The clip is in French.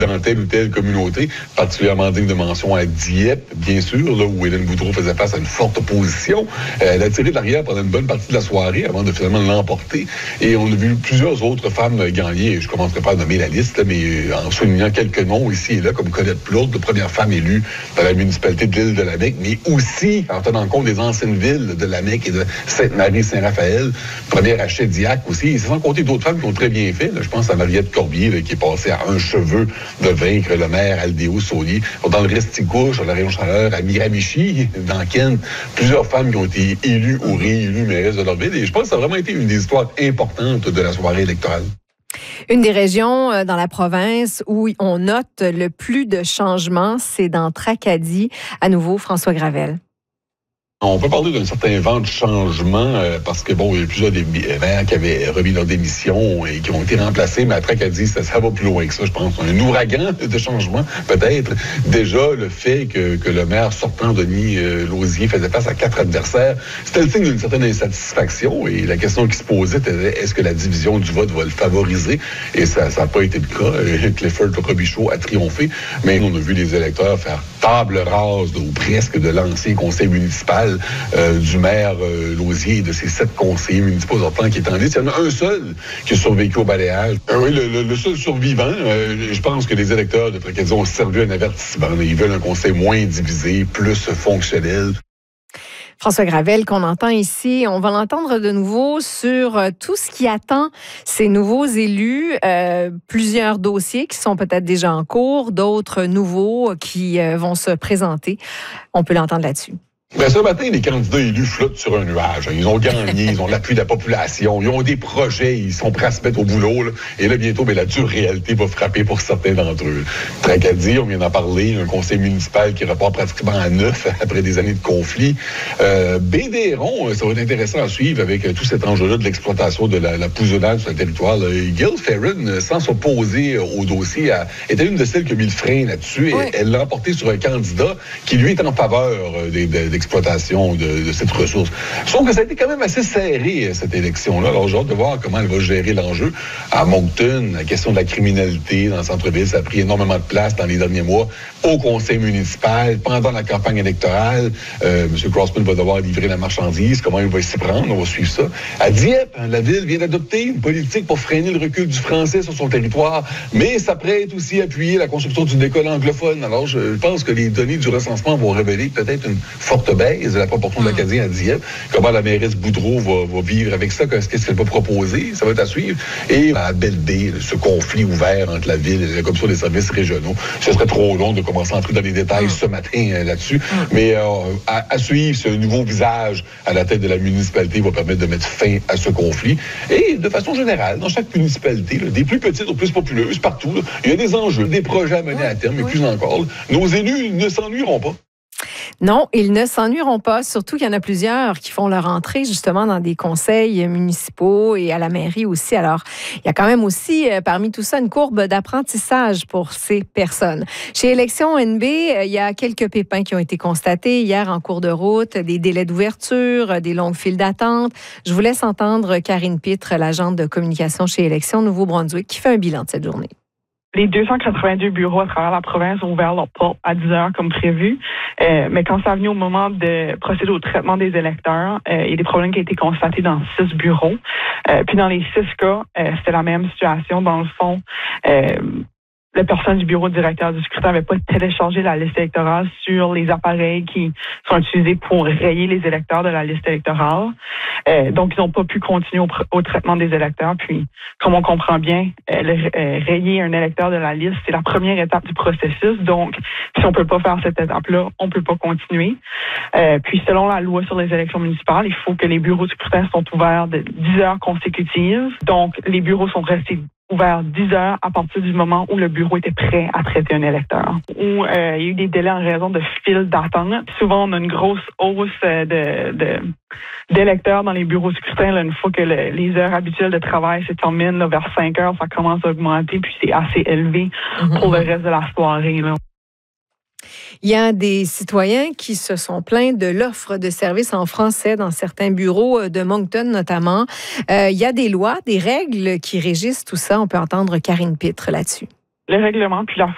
dans telle ou telle communauté, particulièrement digne de mention à Dieppe, bien sûr, là où Hélène Boudreau faisait face à une forte opposition. Elle a tiré de l'arrière pendant une bonne partie de la soirée avant de finalement l'emporter. Et on a vu plusieurs autres femmes gagner. Je ne commencerai pas à nommer la liste, là, mais en soulignant quelques noms ici et là, comme Colette Plourde, la première femme élue dans la municipalité de l'île de Lamec, mais aussi en tenant compte des anciennes villes de Lamec et de Sainte-Marie-Saint-Raphaël, première à Chédiac aussi. Et sans compter d'autres femmes qui ont très bien fait. Là, je pense à Mariette Corbier, là, qui est passée à un cheveu de vaincre le maire Aldéo Saunier. Dans le Restigouche, dans la région Chaleur, à Miramichi, dans Kent, plusieurs femmes qui ont été élues ou réélues mairesse de leur ville. Et je pense que ça a vraiment été une des histoires importantes de la soirée électorale. Une des régions dans la province où on note le plus de changements, c'est dans Tracadie. À nouveau, François Gravel. On peut parler d'un certain vent de changement parce que, bon, il y a plusieurs des maires qui avaient remis leur démission et qui ont été remplacés, mais à Tracadie, ça va plus loin que ça, je pense. Un ouragan de changement, peut-être. Déjà, le fait que le maire sortant, Denis Lausier, faisait face à 4 adversaires, c'était le signe d'une certaine insatisfaction et la question qui se posait était, est-ce que la division du vote va le favoriser? Et ça n'a pas été le cas. Clifford Robichaud a triomphé, mais on a vu les électeurs faire table rase ou presque de l'ancien conseil municipal du maire Lausier et de ses 7 conseillers municipaux sortants qui est en liste. Il y en a un seul qui a survécu au balayage. Oui, le seul survivant. Je pense que les électeurs de Tracadie ont servi un avertissement. Ils veulent un conseil moins divisé, plus fonctionnel. François Gravel, qu'on entend ici, on va l'entendre de nouveau sur tout ce qui attend ces nouveaux élus. Plusieurs dossiers qui sont peut-être déjà en cours, d'autres nouveaux qui vont se présenter. On peut l'entendre là-dessus. Ben, ce matin, les candidats élus flottent sur un nuage. Ils ont gagné, ils ont l'appui de la population, ils ont des projets, ils sont prêts à se mettre au boulot. Là. Et là, bientôt, la dure réalité va frapper pour certains d'entre eux. Tracadie, on vient d'en parler, un conseil municipal qui repart pratiquement à 9 après des années de conflit. Bédéron, ça va être intéressant à suivre avec tout cet enjeu-là de l'exploitation de la poussonnade sur le territoire. Là. Gil Ferrin, sans s'opposer au dossier, était une de celles qui a mis le frein là-dessus. Oui. Elle l'a emporté sur un candidat qui, lui, est en faveur d'exploitation de cette ressource. Sauf que ça a été quand même assez serré, cette élection-là. Alors, j'ai hâte de voir comment elle va gérer l'enjeu. À Moncton, la question de la criminalité dans le centre-ville, ça a pris énormément de place dans les derniers mois au conseil municipal, pendant la campagne électorale. M. Crossman va devoir livrer la marchandise. Comment il va s'y prendre? On va suivre ça. À Dieppe, la ville vient d'adopter une politique pour freiner le recul du français sur son territoire, mais s'apprête aussi à appuyer la construction d'une école anglophone. Alors, je pense que les données du recensement vont révéler peut-être une forte baisse de la proportion d'Acadiens à Dieppe. Comment la mairesse Boudreau va vivre avec ça? Qu'est-ce qu'elle va proposer? Ça va être à suivre. Et à Belle-Baie, ce conflit ouvert entre la ville et la commission des services régionaux. Ce serait trop long de commencer à entrer dans les détails ce matin là-dessus. Mais à suivre, ce nouveau visage à la tête de la municipalité va permettre de mettre fin à ce conflit. Et de façon générale, dans chaque municipalité, là, des plus petites aux plus populeuses, partout, là, il y a des enjeux, des projets à mener à terme, et plus encore. Là, nos élus ne s'ennuieront pas. Non, ils ne s'ennuieront pas, surtout qu'il y en a plusieurs qui font leur entrée justement dans des conseils municipaux et à la mairie aussi. Alors, il y a quand même aussi parmi tout ça une courbe d'apprentissage pour ces personnes. Chez Élections NB, il y a quelques pépins qui ont été constatés hier en cours de route, des délais d'ouverture, des longues files d'attente. Je vous laisse entendre Karine Pitre, l'agente de communication chez Élections Nouveau-Brunswick, qui fait un bilan de cette journée. Les 282 bureaux à travers la province ont ouvert leurs portes à 10 heures comme prévu. Mais quand ça a venu au moment de procéder au traitement des électeurs, il y a des problèmes qui ont été constatés dans 6 bureaux. Puis dans les 6 cas, c'était la même situation. Dans le fond, la personne du bureau directeur du scrutin n'avait pas téléchargé la liste électorale sur les appareils qui sont utilisés pour rayer les électeurs de la liste électorale. Donc, ils n'ont pas pu continuer au traitement des électeurs. Puis, comme on comprend bien, rayer un électeur de la liste, c'est la première étape du processus. Donc, si on peut pas faire cette étape-là, on peut pas continuer. Puis, selon la loi sur les élections municipales, il faut que les bureaux du scrutin sont ouverts de 10 heures consécutives. Donc, les bureaux sont restés ouvert 10 heures à partir du moment où le bureau était prêt à traiter un électeur. Où il y a eu des délais en raison de files d'attente. Souvent, on a une grosse hausse d'électeurs dans les bureaux de scrutin. Là, une fois que les heures habituelles de travail se terminent là, vers 5 heures, ça commence à augmenter, puis c'est assez élevé pour le reste de la soirée. Là. Il y a des citoyens qui se sont plaints de l'offre de services en français dans certains bureaux de Moncton notamment. Il y a des lois, des règles qui régissent tout ça. On peut entendre Karine Pitre là-dessus. Le règlement puis la